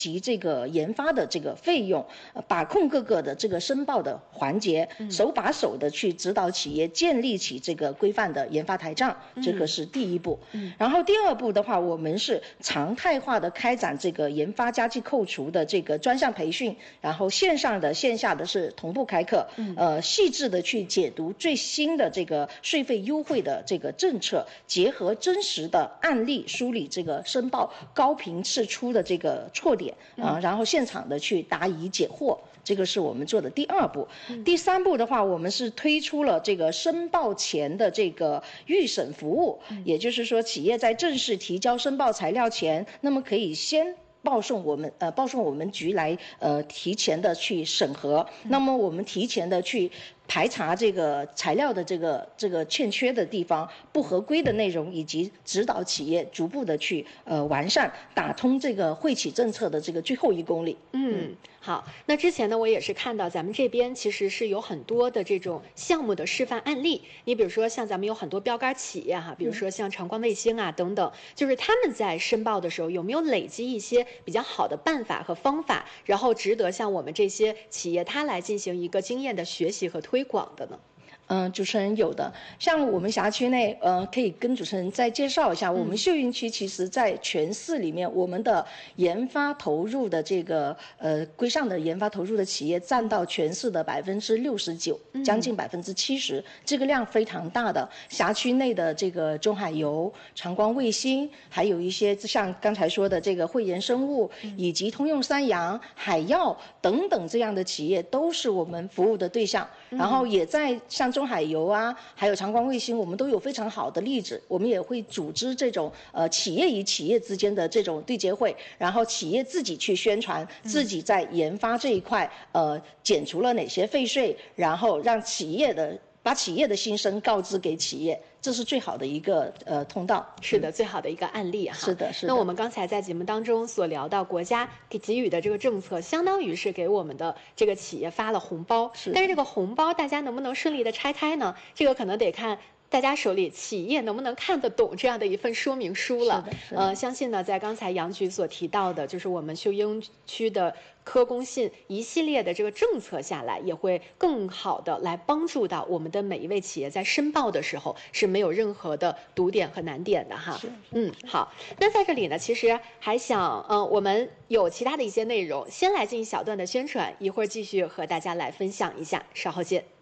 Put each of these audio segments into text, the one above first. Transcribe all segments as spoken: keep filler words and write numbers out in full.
及这个研发的这个费用，呃，把控各个的这个申报的环节，手把手的去指导企业建立起这个规范的研发台账，这个是第一步。嗯、然后第二步的话，我们是常态化的开展这个研发加计扣除的这个专项培训，然后线上的线下的是同步开课，嗯、呃，细致的去解读最新的这个税费优惠的这个政策，结合真实的案例梳理这个申报高频次出的这个错点。啊，然后现场的去答疑解惑，这个是我们做的第二步。嗯、第三步的话，我们是推出了这个申报前的这个预审服务，嗯、也就是说，企业在正式提交申报材料前，那么可以先报送我们呃报送我们局来呃提前的去审核，嗯、那么我们提前的去排查这个材料的这个这个欠缺的地方、不合规的内容，以及指导企业逐步的去呃完善，打通这个惠企政策的这个最后一公里。 嗯，好。那之前呢，我也是看到咱们这边其实是有很多的这种项目的示范案例。你比如说像咱们有很多标杆企业哈，比如说像长光卫星啊等等，就是他们在申报的时候有没有累积一些比较好的办法和方法，然后值得像我们这些企业它来进行一个经验的学习和推广的呢？ 嗯，主持人有的，像我们辖区内，呃，可以跟主持人再介绍一下，我们秀云区其实在全市里面，我们的研发投入的这个呃规上的研发投入的企业占到全市的百分之六十九，将近百分之七十，这个量非常大的。辖区内的这个中海油、长光卫星，还有一些像刚才说的这个汇研生物，以及通用三洋、海药等等这样的企业，都是我们服务的对象。然后也在像中海油啊，还有长光卫星，我们都有非常好的例子。我们也会组织这种呃企业与企业之间的这种对接会，然后企业自己去宣传自己在研发这一块呃减除了哪些费税，然后让企业的把企业的心声告知给企业。这是最好的一个呃通道， 是的，最好的一个案例哈。 是的，是的。 那我们刚才在节目当中所聊到，国家给给予的这个政策，相当于是给我们的这个企业发了红包。是。但是这个红包大家能不能顺利的拆开呢？这个可能得看大家手里企业能不能看得懂这样的一份说明书了。是的，是的。呃，相信呢，在刚才杨局所提到的，就是我们秀英区的科工信一系列的这个政策下来，也会更好的来帮助到我们的每一位企业在申报的时候是没有任何的堵点和难点的哈。嗯，好。那在这里呢，其实还想，嗯、呃，我们有其他的一些内容，先来进行小段的宣传，一会儿继续和大家来分享一下，稍后见。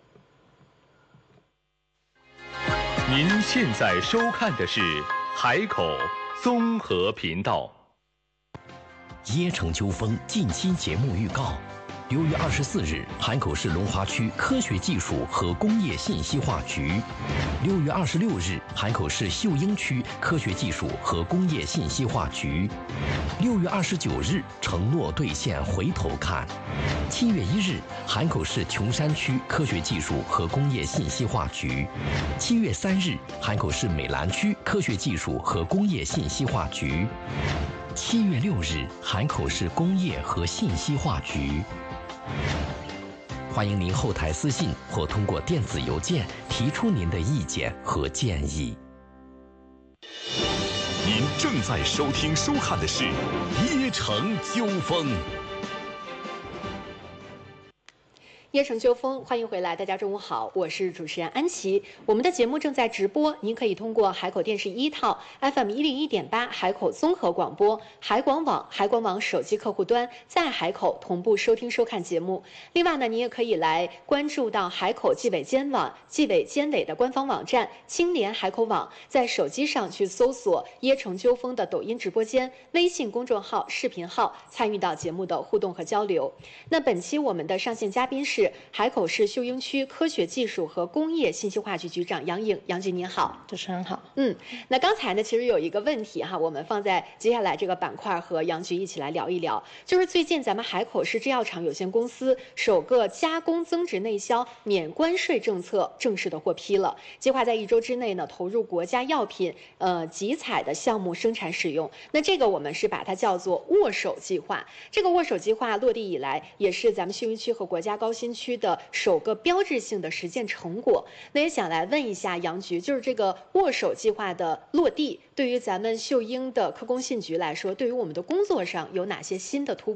您现在收看的是海口综合频道。 椰城秋风近期节目预告：六月二十四日，海口市龙华区科学技术和工业信息化局；六月二十六日，海口市秀英区科学技术和工业信息化局；六月二十九日，承诺兑现回头看；七月一日，海口市琼山区科学技术和工业信息化局；七月三日，海口市美兰区科学技术和工业信息化局；七月六日，海口市工业和信息化局。欢迎您后台私信或通过电子邮件提出您的意见和建议。 您正在收听收看的是椰城秋风。 椰城秋风，欢迎回来，大家中午好，我是主持人安琪。我们的节目正在直播，您可以通过海口电视一套 F M 一零一点八海口综合广播、海广网、海广网手机客户端，在海口同步收听收看节目。另外呢，您也可以来关注到海口纪委监网、纪委监委的官方网站青联海口网，在手机上去搜索椰城秋风的抖音直播间、微信公众号、视频号，参与到节目的互动和交流。那本期我们的上线嘉宾是海口市秀英区科学技术和工业信息化局局长杨颖，杨局您好。 主持人好。 嗯，那刚才呢，其实有一个问题哈，我们放在接下来这个板块和杨局一起来聊一聊，就是最近咱们海口市制药厂有限公司首个加工增值内销免关税政策正式的获批了，计划在一周之内呢投入国家药品呃集采的项目生产使用。那这个我们是把它叫做握手计划。这个握手计划落地以来，也是咱们秀英区和国家高新区的首个标志性的实践成果。那也想来问一下杨局，就是这个握手计划的落地，对于咱们秀英的科工信局来说，对于我们的工作上有哪些新的突破？